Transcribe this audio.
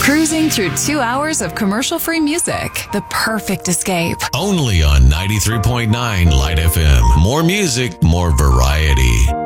cruising through 2 hours of commercial-free music. The perfect escape. Only on 93.9 Light FM. More music, more variety.